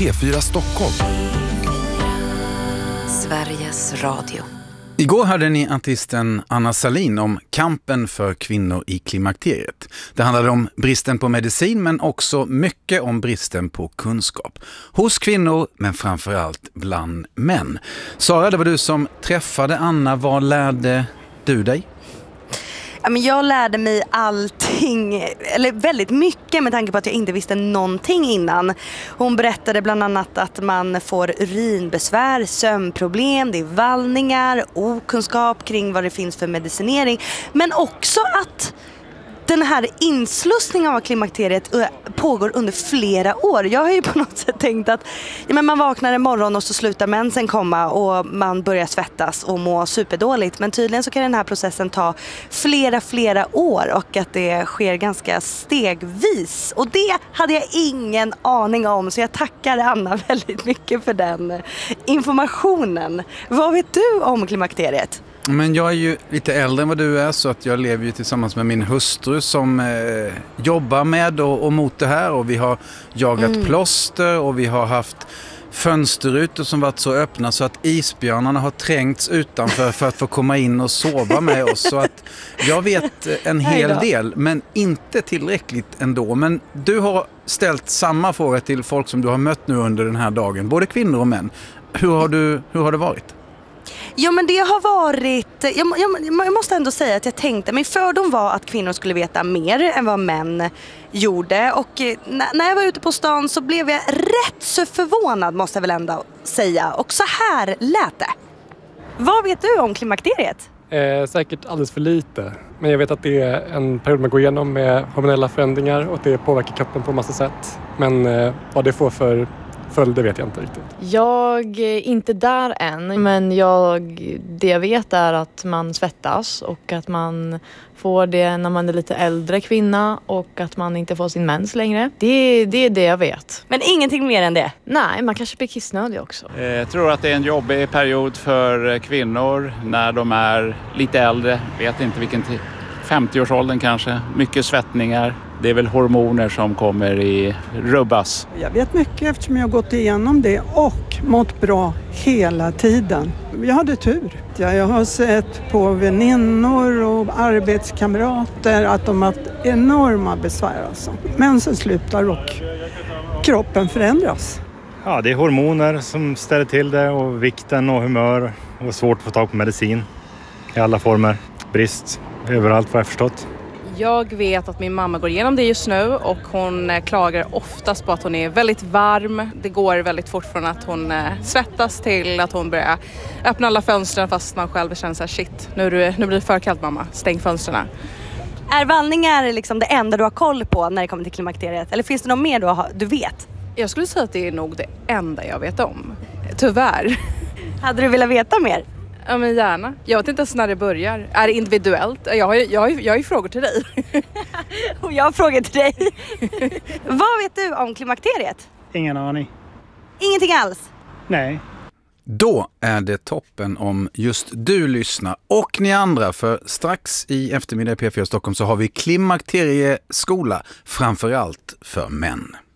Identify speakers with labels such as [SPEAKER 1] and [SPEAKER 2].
[SPEAKER 1] P4 Stockholm.
[SPEAKER 2] Sveriges Radio.
[SPEAKER 3] Igår hörde ni artisten Anna Salin om kampen för kvinnor i klimakteriet. Det handlade om bristen på medicin men också mycket om bristen på kunskap. Hos kvinnor men framförallt bland män. Sara, det var du som träffade Anna. Vad lärde du dig?
[SPEAKER 4] Jag lärde mig allting, eller väldigt mycket med tanke på att jag inte visste någonting innan. Hon berättade bland annat att man får urinbesvär, sömnproblem, det är vallningar, okunskap kring vad det finns för medicinering. Men också att den här inslussningen av klimakteriet pågår under flera år. Jag har ju på något sätt tänkt att man vaknar en morgon och så slutar mensen komma och man börjar svettas och må superdåligt. Men tydligen så kan den här processen ta flera år och att det sker ganska stegvis. Och det hade jag ingen aning om, så jag tackar Anna väldigt mycket för den informationen. Vad vet du om klimakteriet?
[SPEAKER 3] Men jag är ju lite äldre än vad du är, så att jag lever ju tillsammans med min hustru som jobbar med och mot det här. Och vi har jagat plåster och vi har haft fönsterrutor som varit så öppna så att isbjörnarna har trängts utanför för att få komma in och sova med oss. Så att jag vet en hel del, men inte tillräckligt ändå. Men du har ställt samma fråga till folk som du har mött nu under den här dagen, både kvinnor och män. Hur har det varit?
[SPEAKER 4] Ja, men det har varit... Jag måste ändå säga att jag tänkte... Min fördom var att kvinnor skulle veta mer än vad män gjorde. Och när jag var ute på stan så blev jag rätt så förvånad, måste jag väl ändå säga. Och så här lät det. Vad vet du om klimakteriet?
[SPEAKER 5] Säkert alldeles för lite. Men jag vet att det är en period man går igenom med hormonella förändringar och att det påverkar kroppen på massa sätt. Men vad det får för följder vet jag inte riktigt.
[SPEAKER 6] Jag är inte där än, men det jag vet är att man svettas och att man får det när man är lite äldre kvinna och att man inte får sin mens längre. Det är det jag vet.
[SPEAKER 4] Men ingenting mer än det?
[SPEAKER 6] Nej, man kanske blir kissnödig också.
[SPEAKER 7] Jag tror att det är en jobbig period för kvinnor när de är lite äldre. Vet inte vilken tid. 50-årsåldern kanske. Mycket svettningar. Det är väl hormoner som kommer i rubbas.
[SPEAKER 8] Jag vet mycket eftersom jag har gått igenom det och mått bra hela tiden. Jag hade tur. Jag har sett på väninnor och arbetskamrater att de har haft enorma besvär. Alltså. Men sen slutar och kroppen förändras.
[SPEAKER 9] Ja, det är hormoner som ställer till det och vikten och humör och svårt att få tag på medicin i alla former. Brist överallt vad jag förstått.
[SPEAKER 10] Jag vet att min mamma går igenom det just nu och hon klagar oftast på att hon är väldigt varm. Det går väldigt fort från att hon svettas till att hon börjar öppna alla fönstren fast man själv känner så här, shit, nu blir det för kallt mamma, stäng fönstren.
[SPEAKER 4] Är vallningar liksom det enda du har koll på när det kommer till klimakteriet? Eller finns det något mer du vet?
[SPEAKER 10] Jag skulle säga att det är nog det enda jag vet om. Tyvärr.
[SPEAKER 4] Hade du velat veta mer?
[SPEAKER 10] Ja, men gärna. Jag vet inte ens när det börjar. Är det individuellt? Jag har ju frågor till dig.
[SPEAKER 4] Och jag har frågor till dig. Vad vet du om klimakteriet?
[SPEAKER 9] Ingen aning.
[SPEAKER 4] Ingenting alls?
[SPEAKER 9] Nej.
[SPEAKER 3] Då är det toppen om just du lyssnar och ni andra, för strax i eftermiddag i P4 Stockholm så har vi klimakterieskola, framförallt för män.